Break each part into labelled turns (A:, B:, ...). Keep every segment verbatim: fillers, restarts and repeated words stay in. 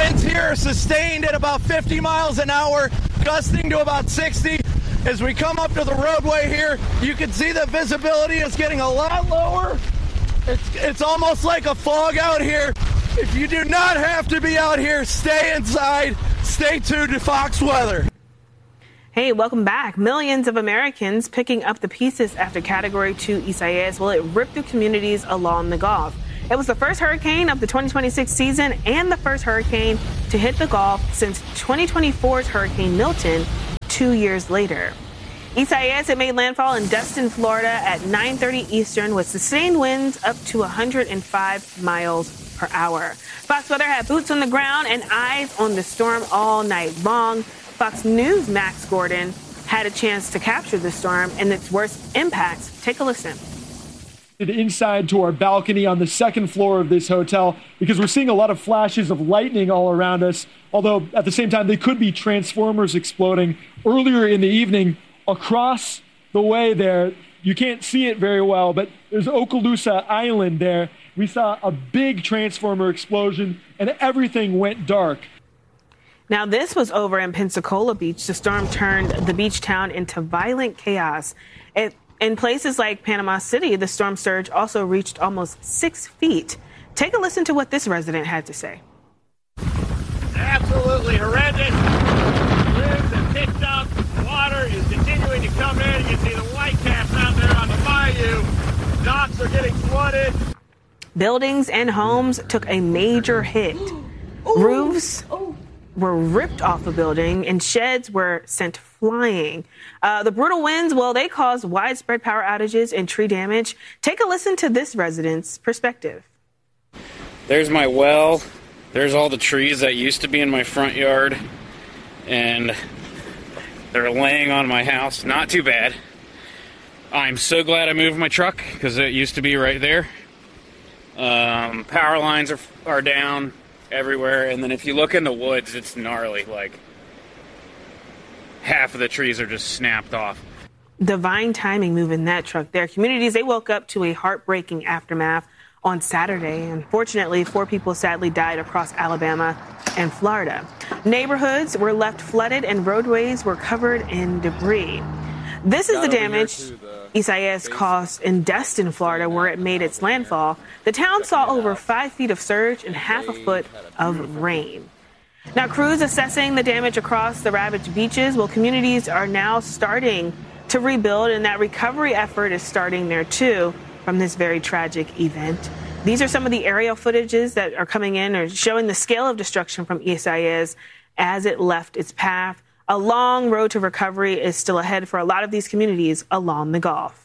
A: winds here are sustained at about fifty miles an hour, gusting to about sixty. As we come up to the roadway here, you can see the visibility is getting a lot lower. It's, it's almost like a fog out here. If you do not have to be out here, stay inside. Stay tuned to Fox Weather.
B: Hey, welcome back. Millions of Americans picking up the pieces after Category two Isaias. Well, it ripped through communities along the Gulf. It was the first hurricane of the twenty twenty-six season and the first hurricane to hit the Gulf since twenty twenty-four's Hurricane Milton two years later. Isaias, it made landfall in Destin, Florida at nine thirty Eastern with sustained winds up to one hundred five miles per hour. Fox Weather had boots on the ground and eyes on the storm all night long. Fox News' Max Gordon had a chance to capture the storm and its worst impacts. Take a listen.
C: Inside to our balcony on the second floor of this hotel because we're seeing a lot of flashes of lightning all around us, although at the same time they could be transformers exploding. Earlier in the evening, across the way there, you can't see it very well, but there's Okaloosa Island there. We saw a big transformer explosion and everything went dark.
B: Now, this was over in Pensacola Beach. The storm turned the beach town into violent chaos. It In places like Panama City, the storm surge also reached almost six feet. Take a listen to what this resident had to say.
D: Absolutely horrendous. Winds have picked up. Water is continuing to come in. You can see the white caps out there on the bayou. Docks are getting flooded.
B: Buildings and homes took a major hit. Roofs were ripped off a building and sheds were sent flying. Uh, the brutal winds, well, they caused widespread power outages and tree damage. Take a listen to this resident's perspective.
E: There's my well. There's all the trees that used to be in my front yard, and they're laying on my house. Not too bad. I'm so glad I moved my truck because it used to be right there. Um, power lines are are down everywhere, and then if you look in the woods, it's gnarly. Like, half of the trees are just snapped off.
B: Divine timing moving that truck there. Communities, they woke up to a heartbreaking aftermath on Saturday. Unfortunately, four people sadly died across Alabama and Florida. Neighborhoods were left flooded and roadways were covered in debris. This is the damage Isaias caused in Destin, Florida, where it made its landfall. The town saw over five feet of surge and half a foot of rain. Now, crews assessing the damage across the ravaged beaches. Well, communities are now starting to rebuild, and that recovery effort is starting there, too, from this very tragic event. These are some of the aerial footages that are coming in or showing the scale of destruction from Isaias as it left its path. A long road to recovery is still ahead for a lot of these communities along the Gulf.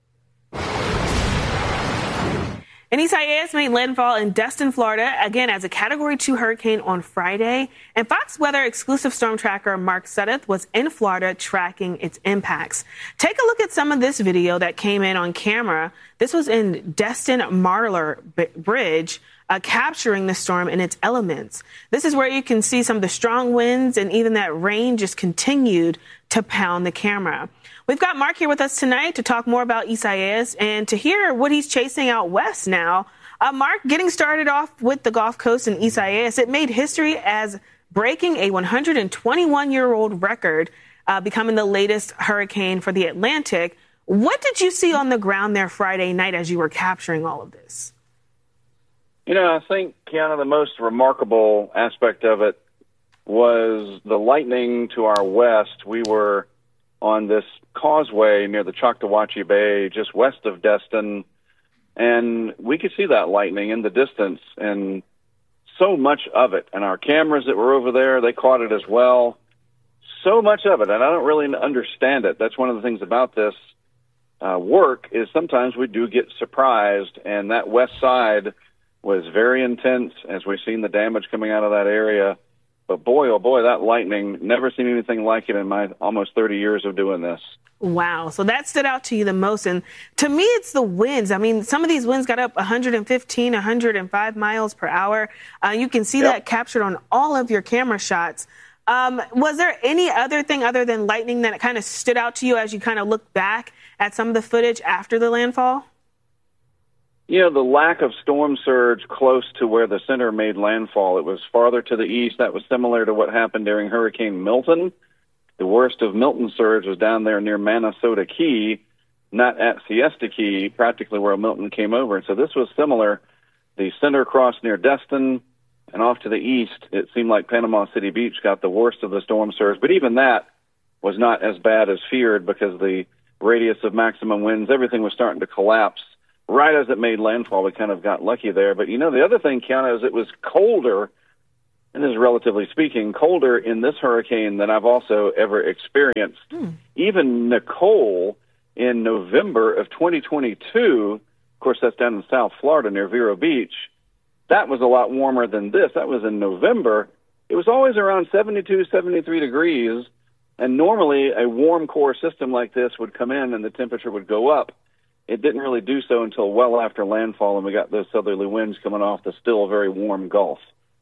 B: And Isaias made landfall in Destin, Florida, again as a Category two hurricane on Friday. And Fox Weather exclusive storm tracker Mark Sudduth was in Florida tracking its impacts. Take a look at some of this video that came in on camera. This was in Destin Marlar B- Bridge, uh, capturing the storm in its elements. This is where you can see some of the strong winds, and even that rain just continued to pound the camera. We've got Mark here with us tonight to talk more about Isaias and to hear what he's chasing out west now. Uh, Mark, getting started off with the Gulf Coast and Isaias, it made history as breaking a one hundred twenty-one-year-old record, uh, becoming the latest hurricane for the Atlantic. What did you see on the ground there Friday night as you were capturing all of this?
F: You know, I think, Kiana, the most remarkable aspect of it was the lightning to our west. We were on this causeway near the Choctawhatchee Bay, just west of Destin, and we could see that lightning in the distance, and so much of it. And our cameras that were over there, they caught it as well. So much of it, and I don't really understand it. That's one of the things about this uh, work is sometimes we do get surprised, and that west side was very intense as we've seen the damage coming out of that area. But boy, oh boy, that lightning, never seen anything like it in my almost thirty years of doing this.
B: Wow. So that stood out to you the most. And to me, it's the winds. I mean, some of these winds got up one hundred fifteen, one hundred five miles per hour. Uh, you can see yep. that captured on all of your camera shots. Um, was there any other thing other than lightning that kind of stood out to you as you kind of look back at some of the footage after the landfall?
F: You know, the lack of storm surge close to where the center made landfall. It was farther to the east. That was similar to what happened during Hurricane Milton. The worst of Milton surge was down there near Minnesota Key, not at Siesta Key, practically where Milton came over. And so this was similar. The center crossed near Destin, and off to the east, it seemed like Panama City Beach got the worst of the storm surge. But even that was not as bad as feared because the radius of maximum winds, everything was starting to collapse. Right as it made landfall, we kind of got lucky there. But, you know, the other thing, Kiana, is it was colder, and this is relatively speaking, colder in this hurricane than I've also ever experienced. Mm. Even Nicole in November of twenty twenty-two, of course, that's down in South Florida near Vero Beach, that was a lot warmer than this. That was in November. It was always around seventy-two, seventy-three degrees, and normally a warm core system like this would come in and the temperature would go up. It didn't really do so until well after landfall, and we got those southerly winds coming off the still very warm Gulf.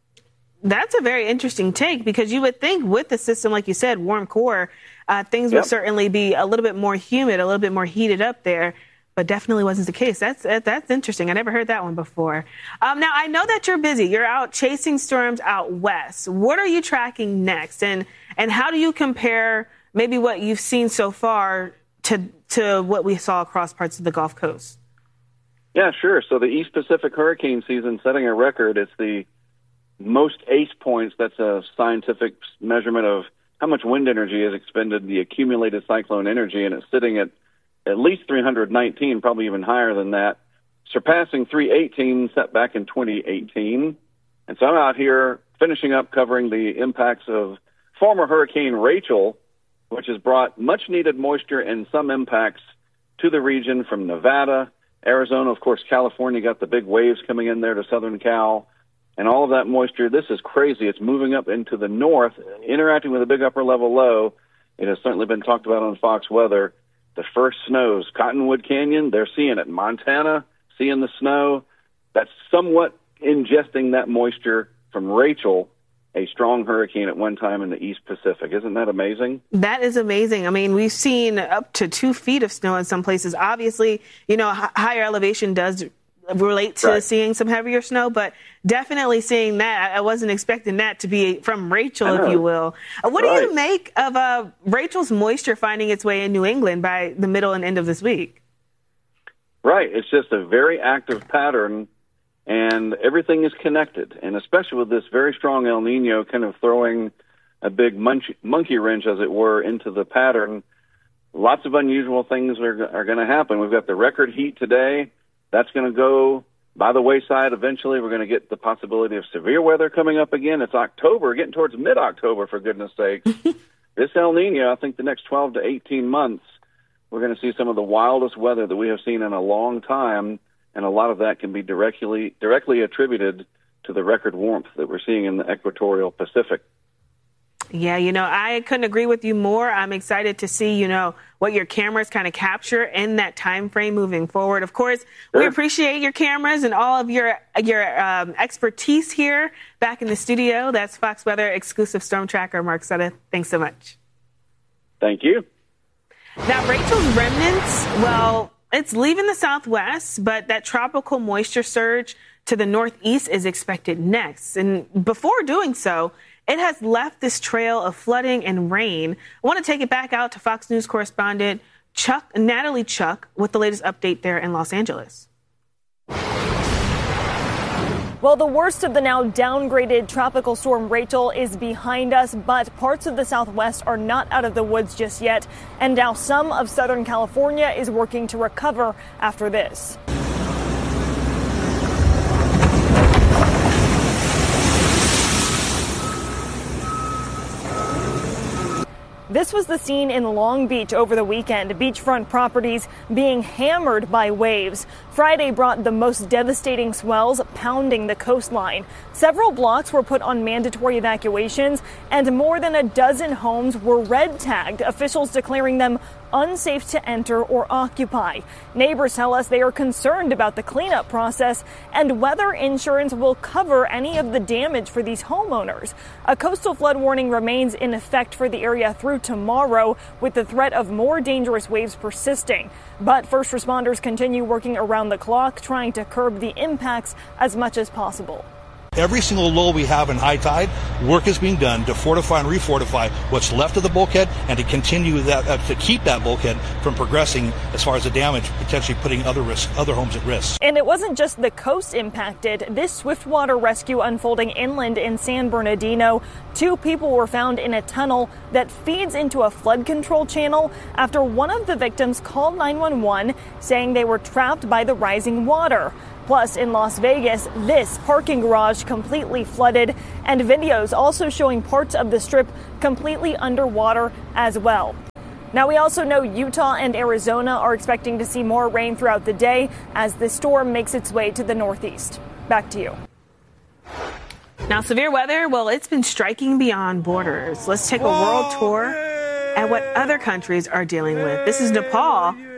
B: That's a very interesting take, because you would think with the system, like you said, warm core, uh, things
F: yep.
B: would certainly be a little bit more humid, a little bit more heated up there, but definitely wasn't the case. That's that's interesting. I never heard that one before. Um, now, I know that you're busy. You're out chasing storms out west. What are you tracking next, and and how do you compare maybe what you've seen so far to to what we saw across parts of the Gulf Coast?
F: Yeah, sure. So the East Pacific hurricane season setting a record. It's the most ACE points. That's a scientific measurement of how much wind energy is expended, the accumulated cyclone energy, and it's sitting at at least three hundred nineteen, probably even higher than that, surpassing three eighteen set back in twenty eighteen. And so I'm out here finishing up covering the impacts of former Hurricane Rachel, which has brought much-needed moisture and some impacts to the region from Nevada, Arizona. Of course, California got the big waves coming in there to southern Cal, and all of that moisture. This is crazy. It's moving up into the north, interacting with a big upper-level low. It has certainly been talked about on Fox Weather. The first snows, Cottonwood Canyon, they're seeing it. Montana, seeing the snow. That's somewhat ingesting that moisture from Rachel, a strong hurricane at one time in the East Pacific. Isn't that amazing?
B: That is amazing. I mean, we've seen up to two feet of snow in some places. Obviously, you know, h- higher elevation does relate to right. seeing some heavier snow, but definitely seeing that. I wasn't expecting that to be from Rachel, if you will. Uh, what right. do you make of uh, Rachel's moisture finding its way in New England by the middle and end of this week?
F: Right. It's just a very active pattern, and everything is connected, and especially with this very strong El Nino kind of throwing a big monkey, monkey wrench, as it were, into the pattern. Lots of unusual things are, are going to happen. We've got the record heat today. That's going to go by the wayside eventually. We're going to get the possibility of severe weather coming up again. It's October, getting towards mid-October, for goodness sakes. This El Nino, I think the next twelve to eighteen months, we're going to see some of the wildest weather that we have seen in a long time, and a lot of that can be directly directly attributed to the record warmth that we're seeing in the equatorial Pacific.
B: Yeah, you know, I couldn't agree with you more. I'm excited to see, you know, what your cameras kind of capture in that time frame moving forward. Of course, sure. we appreciate your cameras and all of your your um, expertise here back in the studio. That's Fox Weather exclusive storm tracker, Mark Sudduth. Thanks so much.
F: Thank you.
B: Now, Rachel's remnants, well, it's leaving the southwest, but that tropical moisture surge to the northeast is expected next. And before doing so, it has left this trail of flooding and rain. I want to take it back out to Fox News correspondent Chuck, Natalie Chuck, with the latest update there in Los Angeles.
G: Well, the worst of the now downgraded tropical storm Rachel is behind us, but parts of the southwest are not out of the woods just yet. And now some of Southern California is working to recover after this. This was the scene in Long Beach over the weekend. Beachfront properties being hammered by waves. Friday brought the most devastating swells, pounding the coastline. Several blocks were put on mandatory evacuations, and more than a dozen homes were red tagged, officials declaring them unsafe to enter or occupy. Neighbors tell us they are concerned about the cleanup process and whether insurance will cover any of the damage for these homeowners. A coastal flood warning remains in effect for the area through tomorrow, with the threat of more dangerous waves persisting. But first responders continue working around around the clock, trying to curb the impacts as much as possible.
H: Every single lull we have in high tide, work is being done to fortify and refortify what's left of the bulkhead and to continue that, uh, to keep that bulkhead from progressing as far as the damage, potentially putting other risk, other homes at risk.
G: And it wasn't just the coast impacted. This swiftwater rescue unfolding inland in San Bernardino. Two people were found in a tunnel that feeds into a flood control channel after one of the victims called nine one one saying they were trapped by the rising water. Plus, in Las Vegas, this parking garage completely flooded, and videos also showing parts of the strip completely underwater as well. Now, we also know Utah and Arizona are expecting to see more rain throughout the day as the storm makes its way to the northeast. Back to you.
B: Now, severe weather, well, it's been striking beyond borders. Let's take a world tour at what other countries are dealing with. This is Nepal.